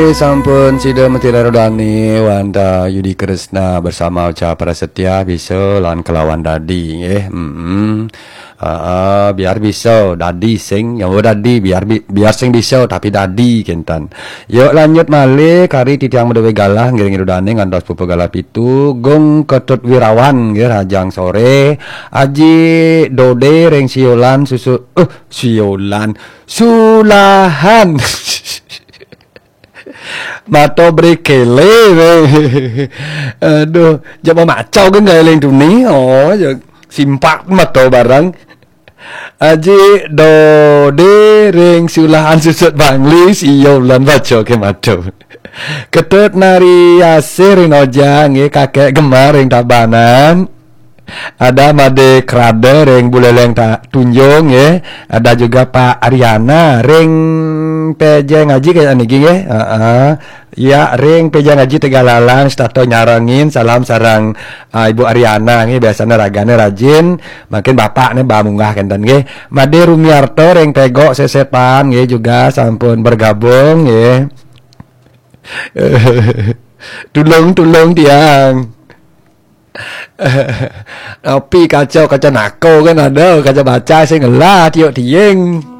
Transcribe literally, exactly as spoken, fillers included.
sampun Sida Metira Rodani Wanda Yudi Kresna bersama Uca Prasetya bisa lan kelawan dadi nggih. Heeh. Heeh, biar bisa dadi sing ya dadi biar bi, biar sing bisa tapi dadi kentan. Yuk lanjut malih kari titiang medewe galah ngiring rodane ngantos pupu galah pitu gong ketut wirawan nggih rajang sore aji dode reng siolan susu eh uh, siolan sulahan mato brekele aduh jangan macau kan gak leng tuni oh simpak mato barang aji dode ring sulahan susut bangli siolan baca ke mato ketut nari asir nojang ye kakek gemar ring tabanan. Ada Made Krade ring buleleng tak tunjung ya. Ada juga Pak Ariana ring peja ngaji kayak niki nggih. Heeh. Ya ring peja ngaji Tegalalang stato nyarangin salam sarang uh, Ibu Ariana nggih biasanya ragane rajin. Makin bapakne bamunggah kenten nggih. Made Rumiarto ring pego sesepan nggih juga sampun bergabung nggih. Tulung-tulung tiang. Tapi kacau kacau nako kan ada kacau baca saya ngelat yuk tieng.